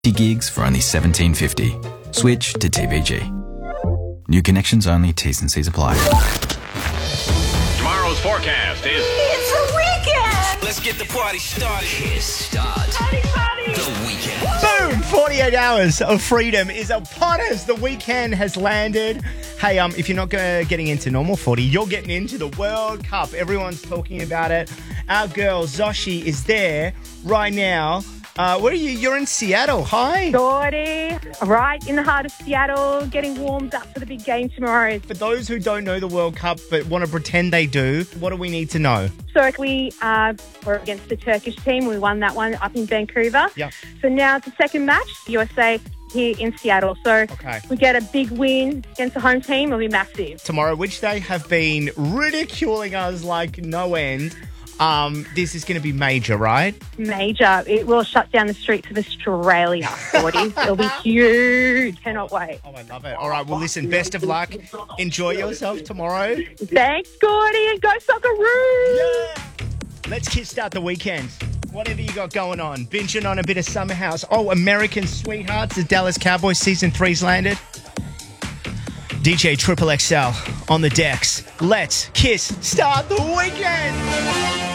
gigs for only $17.50. Switch to TPG. New connections only. T's and C's apply. Tomorrow's forecast is... It's a weekend! Let's get the party started. Start Party! the weekend. Boom! 48 hours of freedom is upon us. The weekend has landed. Hey, if you're not getting into normal 40, you're getting into the World Cup. Everyone's talking about it. Our girl Zoshi is there right now. Where are you? You're in Seattle. Hi. Gordy, right in the heart of Seattle, getting warmed up for the big game tomorrow. For those who don't know the World Cup but want to pretend they do, what do we need to know? So we were against the Turkish team. We won that one up in Vancouver. Yep. So now it's the second match, USA here in Seattle. So Okay. we get a big win against the home team. It'll be massive. Tomorrow, which they have been ridiculing us like no end. This is going to be major, right? Major. It will shut down the streets of Australia, Gordy. It'll be huge. Cannot wait. Oh, I love it. All right, well, listen, best of luck. Enjoy yourself tomorrow. Thanks, Gordy, and go Socceroos! Yeah. Let's kickstart the weekend. Whatever you got going on. Binging on a bit of Summer House. Oh, American Sweethearts. The Dallas Cowboys Season 3's landed. DJ Triple XL on the decks. Let's kiss start the weekend.